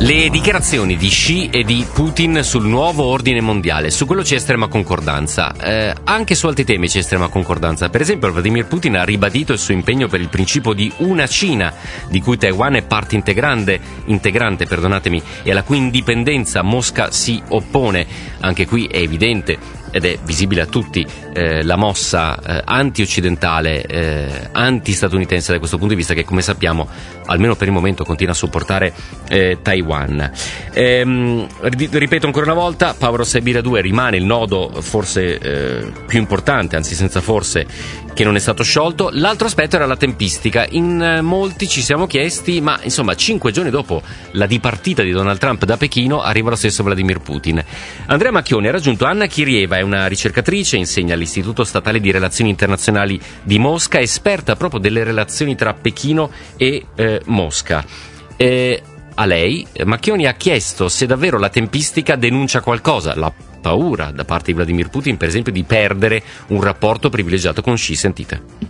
Le dichiarazioni di Xi e di Putin sul nuovo ordine mondiale, su quello c'è estrema concordanza, anche su altri temi c'è estrema concordanza. Per esempio Vladimir Putin ha ribadito il suo impegno per il principio di una Cina, di cui Taiwan è parte integrante, e alla cui indipendenza Mosca si oppone. Anche qui è evidente ed è visibile a tutti la mossa anti-occidentale, anti-statunitense da questo punto di vista, che come sappiamo almeno per il momento continua a supportare Taiwan. Ripeto ancora una volta, Power of Siberia 2 rimane il nodo forse più importante, anzi senza forse, che non è stato sciolto. L'altro aspetto era la tempistica. In molti ci siamo chiesti, ma insomma 5 giorni dopo la dipartita di Donald Trump da Pechino arriva lo stesso Vladimir Putin. Andrea Macchioni ha raggiunto Anna Chirieva, è una ricercatrice, insegna all'Istituto Statale di Relazioni Internazionali di Mosca, esperta proprio delle relazioni tra Pechino e Mosca. A lei Macchioni ha chiesto se davvero la tempistica denuncia qualcosa, la paura da parte di Vladimir Putin, per esempio, di perdere un rapporto privilegiato con Xi. Sentite.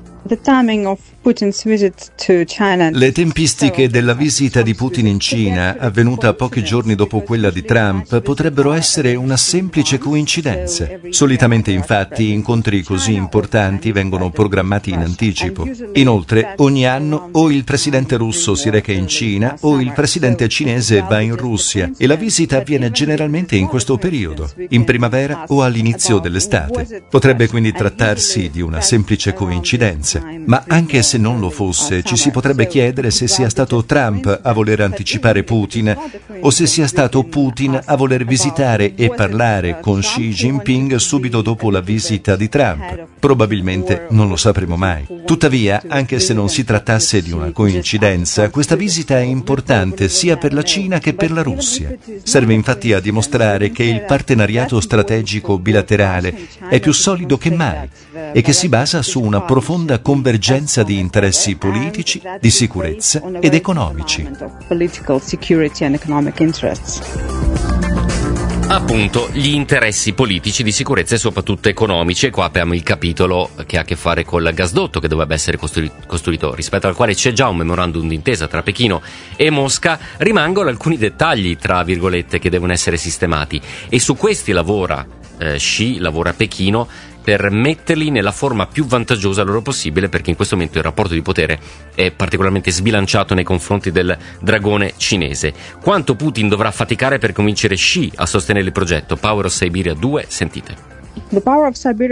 Le tempistiche della visita di Putin in Cina, avvenuta pochi giorni dopo quella di Trump, potrebbero essere una semplice coincidenza. Solitamente, infatti, incontri così importanti vengono programmati in anticipo. Inoltre, ogni anno o il presidente russo si reca in Cina o il presidente cinese va in Russia, e la visita avviene generalmente in questo periodo, in primavera o all'inizio dell'estate. Potrebbe quindi trattarsi di una semplice coincidenza. Ma anche se non lo fosse, ci si potrebbe chiedere se sia stato Trump a voler anticipare Putin o se sia stato Putin a voler visitare e parlare con Xi Jinping subito dopo la visita di Trump. Probabilmente non lo sapremo mai. Tuttavia, anche se non si trattasse di una coincidenza, questa visita è importante sia per la Cina che per la Russia. Serve infatti a dimostrare che il partenariato strategico bilaterale è più solido che mai e che si basa su una profonda convergenza di interessi politici, di sicurezza ed economici. Appunto, gli interessi politici, di sicurezza e soprattutto economici. E qua apriamo il capitolo che ha a che fare col gasdotto che dovrebbe essere costruito, rispetto al quale c'è già un memorandum d'intesa tra Pechino e Mosca. Rimangono alcuni dettagli, tra virgolette, che devono essere sistemati, e su questi lavora Xi, lavora Pechino, per metterli nella forma più vantaggiosa loro possibile, perché in questo momento il rapporto di potere è particolarmente sbilanciato nei confronti del dragone cinese. Quanto Putin dovrà faticare per convincere Xi a sostenere il progetto? Power of Siberia 2, sentite. Il Power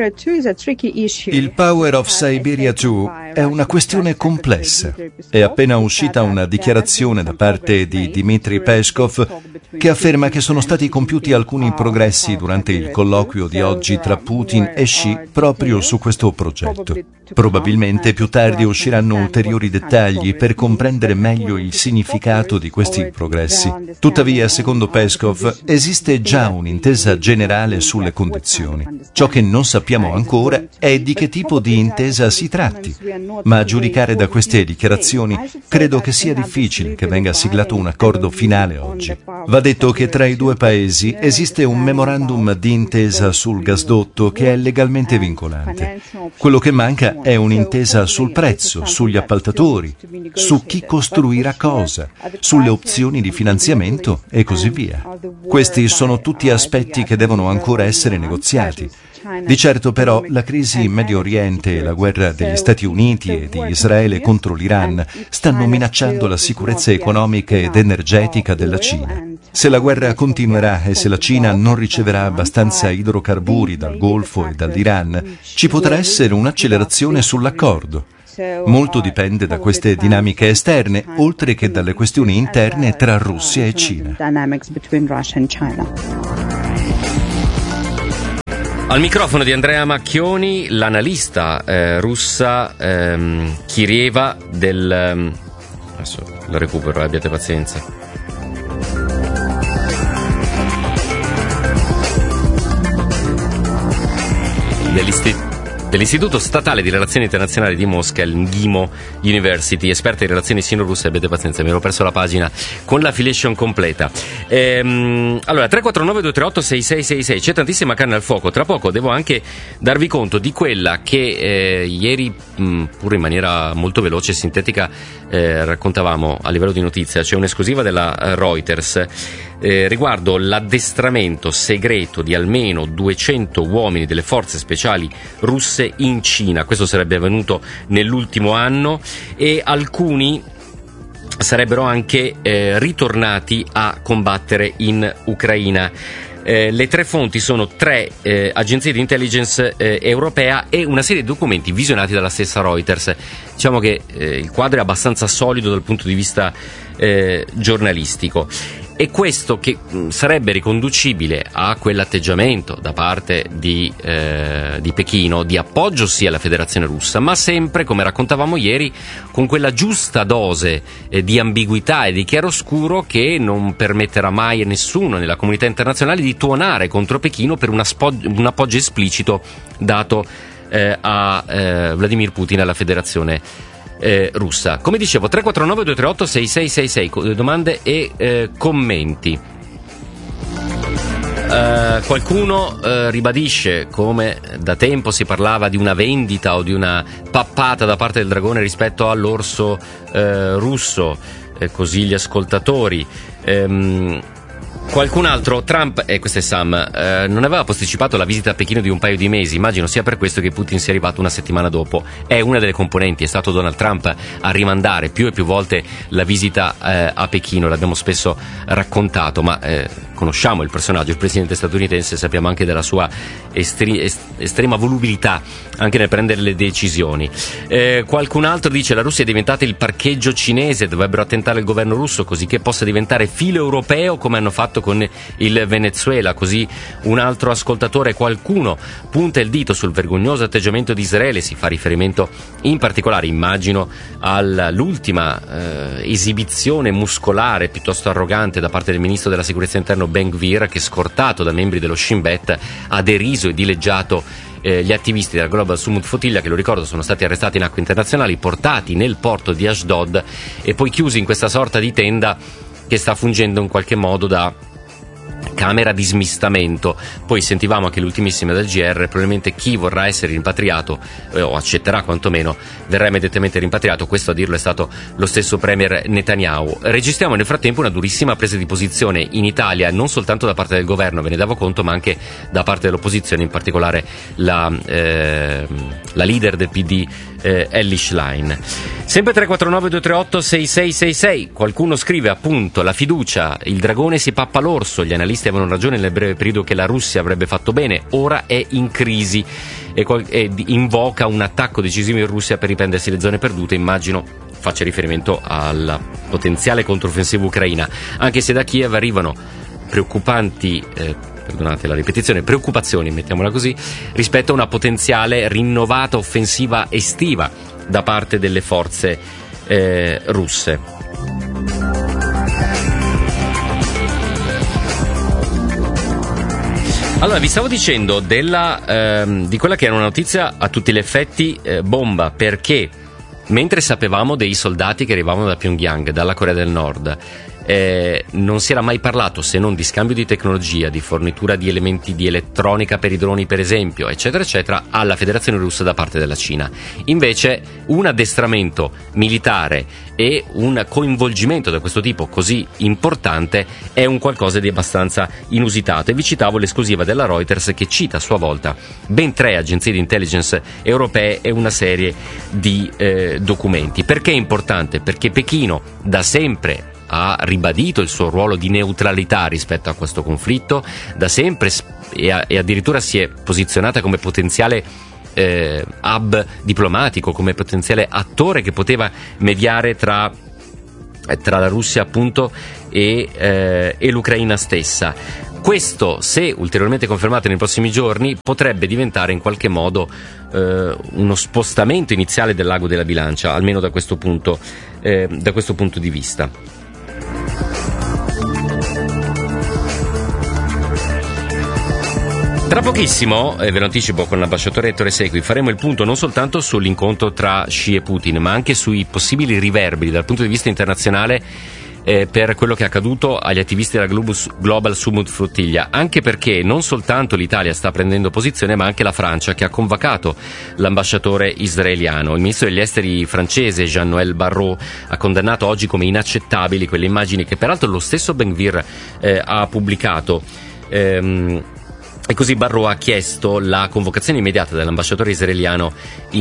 of Siberia 2 è una questione complessa. È appena uscita una dichiarazione da parte di Dmitry Peskov che afferma che sono stati compiuti alcuni progressi durante il colloquio di oggi tra Putin e Xi proprio su questo progetto. Probabilmente più tardi usciranno ulteriori dettagli per comprendere meglio il significato di questi progressi. Tuttavia, secondo Peskov, esiste già un'intesa generale sulle condizioni. Ciò che non sappiamo ancora è di che tipo di intesa si tratti, ma a giudicare da queste dichiarazioni credo che sia difficile che venga siglato un accordo finale oggi. Va detto che tra i due paesi esiste un memorandum di intesa sul gasdotto che è legalmente vincolante. Quello che manca è un'intesa sul prezzo, sugli appaltatori, su chi costruirà cosa, sulle opzioni di finanziamento e così via. Questi sono tutti aspetti che devono ancora essere negoziati. Di certo però la crisi in Medio Oriente e la guerra degli Stati Uniti e di Israele contro l'Iran stanno minacciando la sicurezza economica ed energetica della Cina. Se la guerra continuerà e se la Cina non riceverà abbastanza idrocarburi dal Golfo e dall'Iran, ci potrà essere un'accelerazione sull'accordo. Molto dipende da queste dinamiche esterne, oltre che dalle questioni interne tra Russia e Cina. Al microfono di Andrea Macchioni, l'analista russa Chirieva del... adesso lo recupero, abbiate pazienza. dell'Istituto Statale di Relazioni Internazionali di Mosca, il MGIMO University, esperta in relazioni sino-russe. Abbiate pazienza, mi ero perso la pagina con l'affiliation completa. Allora, 349-238-6666, c'è tantissima carne al fuoco. Tra poco devo anche darvi conto di quella che ieri, pure in maniera molto veloce e sintetica, raccontavamo a livello di notizia. C'è un'esclusiva della Reuters riguardo l'addestramento segreto di almeno 200 uomini delle forze speciali russe in Cina. Questo sarebbe avvenuto nell'ultimo anno e alcuni sarebbero anche ritornati a combattere in Ucraina. Le tre fonti sono tre agenzie di intelligence europea e una serie di documenti visionati dalla stessa Reuters. Diciamo che il quadro è abbastanza solido dal punto di vista giornalistico, e questo che sarebbe riconducibile a quell'atteggiamento da parte di Pechino di appoggio sia alla Federazione Russa, ma sempre, come raccontavamo ieri, con quella giusta dose di ambiguità e di chiaroscuro che non permetterà mai a nessuno nella comunità internazionale di tuonare contro Pechino per un appoggio esplicito dato a Vladimir Putin e alla Federazione russa. Come dicevo, 349-238-6666, domande e commenti. Qualcuno ribadisce come da tempo si parlava di una vendita o di una pappata da parte del dragone rispetto all'orso russo, così gli ascoltatori. Qualcun altro, Trump, e questo è Sam, non aveva posticipato la visita a Pechino di un paio di mesi, immagino sia per questo che Putin sia arrivato una settimana dopo. È una delle componenti, è stato Donald Trump a rimandare più e più volte la visita a Pechino, l'abbiamo spesso raccontato, ma conosciamo il personaggio, il presidente statunitense, sappiamo anche della sua estrema volubilità anche nel prendere le decisioni. Qualcun altro dice: la Russia è diventata il parcheggio cinese, dovrebbero attentare il governo russo così che possa diventare filo europeo come hanno fatto con il Venezuela. Così un altro ascoltatore, qualcuno punta il dito sul vergognoso atteggiamento di Israele, si fa riferimento in particolare, immagino, all'ultima esibizione muscolare piuttosto arrogante da parte del ministro della sicurezza interno Ben Gvir, che, scortato da membri dello Shin Bet, ha deriso e dileggiato gli attivisti della Global Summit Flotilla, che, lo ricordo, sono stati arrestati in acque internazionali, portati nel porto di Ashdod e poi chiusi in questa sorta di tenda che sta fungendo in qualche modo da camera di smistamento. Poi sentivamo anche l'ultimissima del GR, probabilmente chi vorrà essere rimpatriato o accetterà quantomeno verrà immediatamente rimpatriato. Questo, a dirlo, è stato lo stesso premier Netanyahu. Registriamo nel frattempo una durissima presa di posizione in Italia, non soltanto da parte del governo, ve ne davo conto, ma anche da parte dell'opposizione, in particolare la leader del PD Elly Schlein. Sempre 349-238-6666. Qualcuno scrive appunto: la fiducia, il dragone si pappa l'orso, gli analisti avevano ragione nel breve periodo che la Russia avrebbe fatto bene, ora è in crisi e invoca un attacco decisivo in Russia per riprendersi le zone perdute. Immagino faccia riferimento alla potenziale controffensiva ucraina, anche se da Kiev arrivano preoccupanti perdonate la ripetizione, preoccupazioni, mettiamola così, rispetto a una potenziale rinnovata offensiva estiva da parte delle forze russe. Allora, vi stavo dicendo di quella che era una notizia a tutti gli effetti bomba, perché mentre sapevamo dei soldati che arrivavano da Pyongyang, dalla Corea del Nord, non si era mai parlato, se non di scambio di tecnologia, di fornitura di elementi di elettronica per i droni, per esempio, eccetera eccetera, alla Federazione Russa da parte della Cina. Invece un addestramento militare e un coinvolgimento da questo tipo così importante è un qualcosa di abbastanza inusitato. E vi citavo l'esclusiva della Reuters, che cita a sua volta ben 3 agenzie di intelligence europee e una serie di documenti. Perché è importante? Perché Pechino da sempre ha ribadito il suo ruolo di neutralità rispetto a questo conflitto, da sempre, e addirittura si è posizionata come potenziale hub diplomatico, come potenziale attore che poteva mediare tra la Russia appunto e l'Ucraina stessa. Questo, se ulteriormente confermato nei prossimi giorni, potrebbe diventare in qualche modo uno spostamento iniziale dell'ago della bilancia, almeno da questo punto di vista. Tra pochissimo, ve lo anticipo, con l'ambasciatore Ettore Secui faremo il punto non soltanto sull'incontro tra Xi e Putin, ma anche sui possibili riverberi dal punto di vista internazionale per quello che è accaduto agli attivisti della Global Summit Flottiglia, anche perché non soltanto l'Italia sta prendendo posizione, ma anche la Francia, che ha convocato l'ambasciatore israeliano. Il ministro degli esteri francese Jean-Noël Barrot ha condannato oggi come inaccettabili quelle immagini che peraltro lo stesso Ben Gvir ha pubblicato. E così Barrot ha chiesto la convocazione immediata dell'ambasciatore israeliano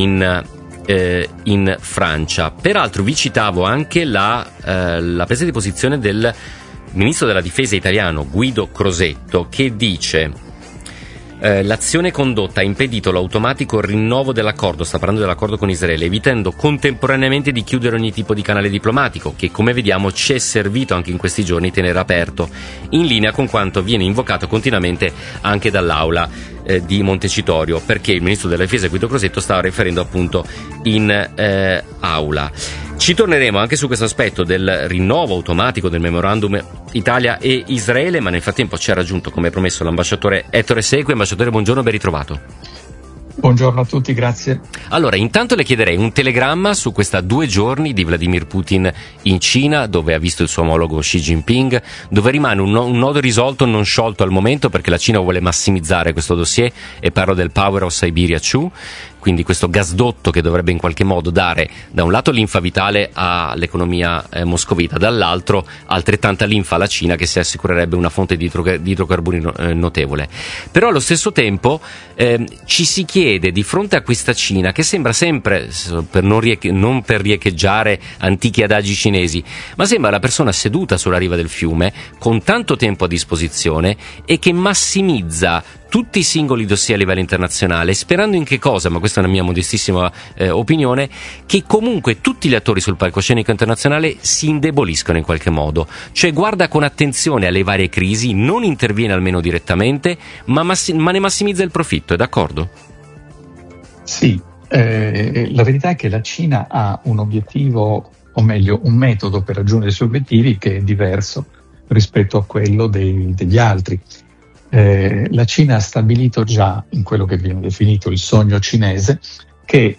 in Francia. Peraltro vi citavo anche la presa di posizione del ministro della difesa italiano Guido Crosetto, che dice: l'azione condotta ha impedito l'automatico rinnovo dell'accordo, sta parlando dell'accordo con Israele, evitando contemporaneamente di chiudere ogni tipo di canale diplomatico, che come vediamo ci è servito anche in questi giorni tenere aperto, in linea con quanto viene invocato continuamente anche dall'aula di Montecitorio, perché il ministro della difesa Guido Crosetto stava riferendo appunto in aula. Ci torneremo anche su questo aspetto del rinnovo automatico del memorandum Italia e Israele, ma nel frattempo ci ha raggiunto, come promesso, l'ambasciatore Ettore Secui. Ambasciatore, buongiorno, ben ritrovato. Buongiorno a tutti, grazie. Allora, intanto le chiederei un telegramma su questa 2 giorni di Vladimir Putin in Cina, dove ha visto il suo omologo Xi Jinping, dove rimane un nodo irrisolto, non sciolto al momento, perché la Cina vuole massimizzare questo dossier, e parlo del Power of Siberia 2, quindi questo gasdotto che dovrebbe in qualche modo dare da un lato linfa vitale all'economia moscovita, dall'altro altrettanta linfa alla Cina, che si assicurerebbe una fonte di idrocarburi notevole. Però allo stesso tempo ci si chiede, di fronte a questa Cina che sembra sempre, non per riecheggiare antichi adagi cinesi, ma sembra la persona seduta sulla riva del fiume con tanto tempo a disposizione e che massimizza tutti i singoli dossier a livello internazionale, sperando in che cosa, ma questa è una mia modestissima opinione, che comunque tutti gli attori sul palcoscenico internazionale si indeboliscono in qualche modo, cioè guarda con attenzione alle varie crisi, non interviene almeno direttamente, ma ne massimizza il profitto, è d'accordo? Sì, la verità è che la Cina ha un obiettivo, o meglio un metodo per raggiungere i suoi obiettivi che è diverso rispetto a quello degli altri. La Cina ha stabilito già, in quello che viene definito il sogno cinese, che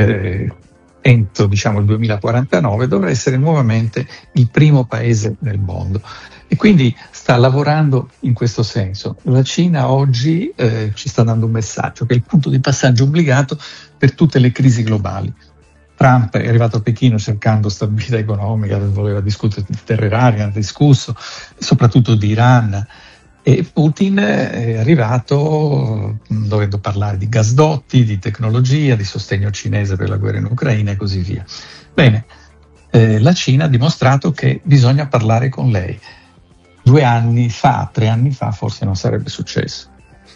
entro il 2049 dovrà essere nuovamente il primo paese nel mondo, e quindi sta lavorando in questo senso. La Cina oggi ci sta dando un messaggio che è il punto di passaggio obbligato per tutte le crisi globali. Trump è arrivato a Pechino cercando stabilità economica, voleva discutere di terre rare, ha discusso soprattutto di Iran. E Putin è arrivato dovendo parlare di gasdotti, di tecnologia, di sostegno cinese per la guerra in Ucraina e così via. Bene, la Cina ha dimostrato che bisogna parlare con lei. 2 anni fa, 3 anni fa, forse non sarebbe successo.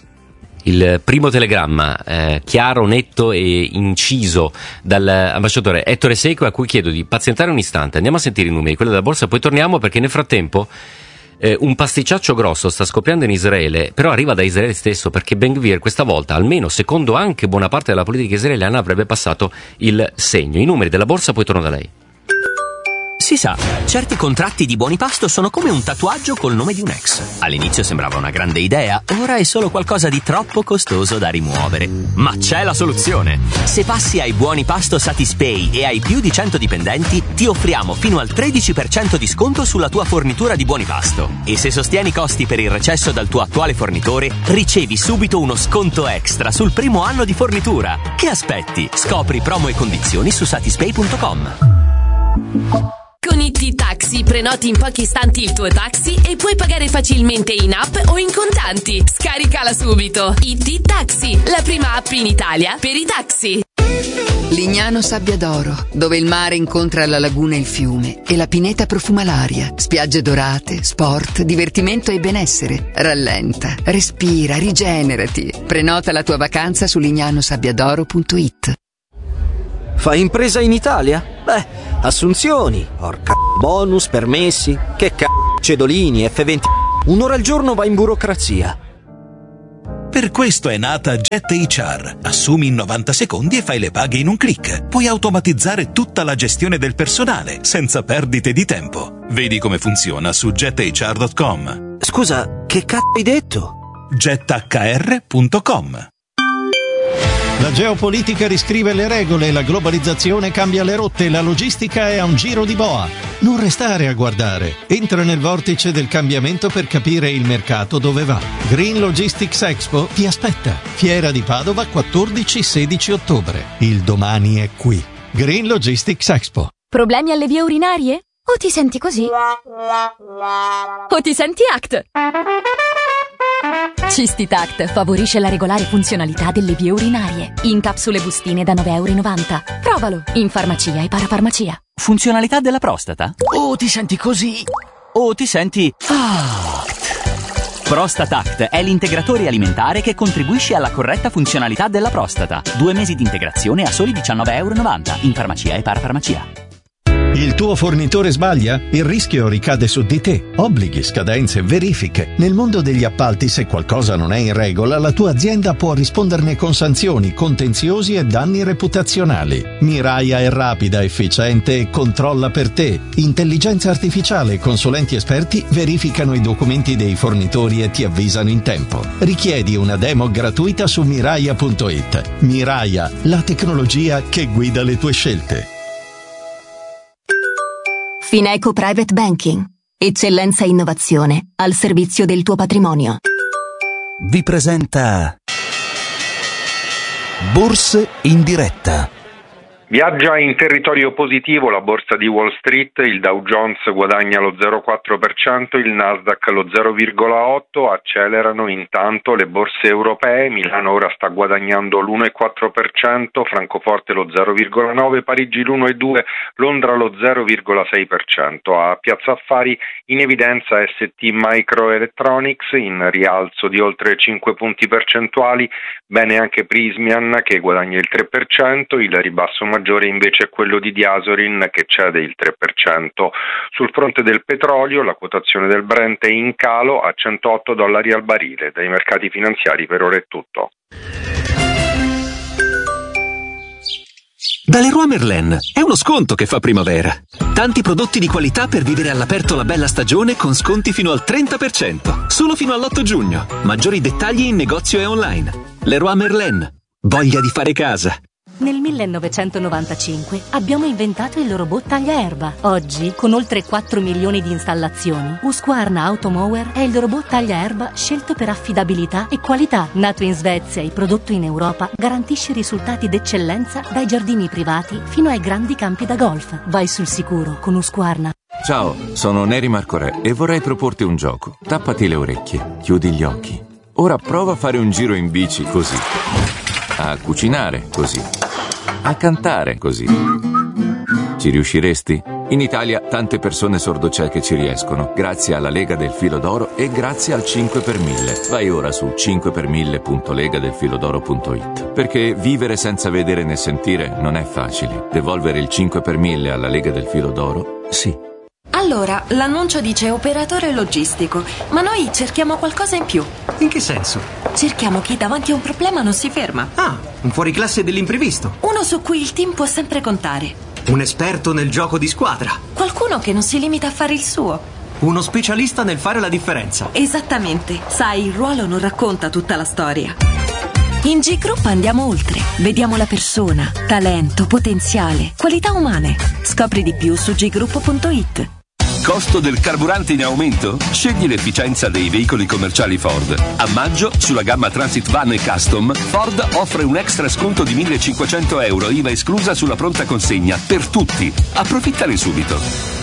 Il primo telegramma, chiaro, netto e inciso dall'ambasciatore Ettore Secui, a cui chiedo di pazientare un istante. Andiamo a sentire i numeri, quello della borsa, poi torniamo, perché nel frattempo un pasticciaccio grosso sta scoppiando in Israele, però arriva da Israele stesso, perché Ben Gvir questa volta, almeno secondo anche buona parte della politica israeliana, avrebbe passato il segno. I numeri della borsa, poi torno da lei. Si sa, certi contratti di buoni pasto sono come un tatuaggio col nome di un ex. All'inizio sembrava una grande idea, ora è solo qualcosa di troppo costoso da rimuovere. Ma c'è la soluzione! Se passi ai buoni pasto Satispay e hai più di 100 dipendenti, ti offriamo fino al 13% di sconto sulla tua fornitura di buoni pasto. E se sostieni i costi per il recesso dal tuo attuale fornitore, ricevi subito uno sconto extra sul primo anno di fornitura. Che aspetti? Scopri promo e condizioni su satispay.com. Con IT Taxi prenoti in pochi istanti il tuo taxi e puoi pagare facilmente in app o in contanti. Scaricala subito. IT Taxi, la prima app in Italia per i taxi. Lignano Sabbia d'Oro, dove il mare incontra la laguna e il fiume e la pineta profuma l'aria. Spiagge dorate, sport, divertimento e benessere. Rallenta, respira, rigenerati. Prenota la tua vacanza su lignanosabbiadoro.it. Fai impresa in Italia? Beh, assunzioni, bonus, permessi, cedolini, F20. 1 ora al giorno va in burocrazia. Per questo è nata JetHR. Assumi in 90 secondi e fai le paghe in un click. Puoi automatizzare tutta la gestione del personale, senza perdite di tempo. Vedi come funziona su jethr.com. Scusa, che hai detto? jetthr.com. La geopolitica riscrive le regole, la globalizzazione cambia le rotte, la logistica è a un giro di boa. Non restare a guardare. Entra nel vortice del cambiamento per capire il mercato dove va. Green Logistics Expo ti aspetta. Fiera di Padova 14-16 ottobre. Il domani è qui. Green Logistics Expo. Problemi alle vie urinarie? O ti senti così? O ti senti ACT? Cistitact favorisce la regolare funzionalità delle vie urinarie. In capsule bustine da €9,90. Provalo in farmacia e parafarmacia. Funzionalità della prostata? O ti senti così? O ti senti ACT? ProstataCT è l'integratore alimentare che contribuisce alla corretta funzionalità della prostata. 2 mesi di integrazione a soli €19,90 in farmacia e parafarmacia. Il tuo fornitore sbaglia? Il rischio ricade su di te. Obblighi, scadenze, verifiche. Nel mondo degli appalti, se qualcosa non è in regola, la tua azienda può risponderne con sanzioni, contenziosi e danni reputazionali. Miraia è rapida, efficiente e controlla per te. Intelligenza artificiale e consulenti esperti verificano i documenti dei fornitori e ti avvisano in tempo. Richiedi una demo gratuita su miraia.it. Miraia, la tecnologia che guida le tue scelte. Fineco Private Banking. Eccellenza e innovazione al servizio del tuo patrimonio. Vi presenta Borse in diretta. Viaggia in territorio positivo la borsa di Wall Street, il Dow Jones guadagna lo 0,4%, il Nasdaq lo 0,8%, accelerano intanto le borse europee, Milano ora sta guadagnando l'1,4%, Francoforte lo 0,9%, Parigi l'1,2%, Londra lo 0,6%. A Piazza Affari in evidenza ST Microelectronics in rialzo di oltre 5 punti percentuali, bene anche Prysmian che guadagna il 3%, il ribasso maggiore invece è quello di Diasorin che cede il 3%. Sul fronte del petrolio la quotazione del Brent è in calo a $108 al barile. Dai mercati finanziari per ora è tutto. Da Leroy Merlin è uno sconto che fa primavera. Tanti prodotti di qualità per vivere all'aperto la bella stagione con sconti fino al 30%. Solo fino all'8 giugno. Maggiori dettagli in negozio e online. Leroy Merlin. Voglia di fare casa. Nel 1995 abbiamo inventato il robot tagliaerba. Oggi, con oltre 4 milioni di installazioni, Husqvarna Automower è il robot tagliaerba scelto per affidabilità e qualità. Nato in Svezia e prodotto in Europa, garantisce risultati d'eccellenza dai giardini privati fino ai grandi campi da golf. Vai sul sicuro con Husqvarna. Ciao, sono Neri Marcorè e vorrei proporti un gioco. Tappati le orecchie, chiudi gli occhi. Ora prova a fare un giro in bici così. A cucinare così. A cantare così. Ci riusciresti? In Italia tante persone sordocieche ci riescono, grazie alla Lega del Filo d'Oro e grazie al 5 per 1000. Vai ora su 5per1000.legadelfilodoro.it. Perché vivere senza vedere né sentire non è facile. Devolvere il 5 per 1000 alla Lega del Filo d'Oro? Sì. Allora, l'annuncio dice operatore logistico, ma noi cerchiamo qualcosa in più. In che senso? Cerchiamo chi davanti a un problema non si ferma. Ah, un fuoriclasse dell'imprevisto. Uno su cui il team può sempre contare. Un esperto nel gioco di squadra. Qualcuno che non si limita a fare il suo. Uno specialista nel fare la differenza. Esattamente. Sai, il ruolo non racconta tutta la storia. In G Group andiamo oltre. Vediamo la persona, talento, potenziale, qualità umane. Scopri di più su group.it. Costo del carburante in aumento? Scegli l'efficienza dei veicoli commerciali Ford. A maggio, sulla gamma Transit Van e Custom, Ford offre un extra sconto di €1.500, IVA esclusa sulla pronta consegna, per tutti. Approfittane subito.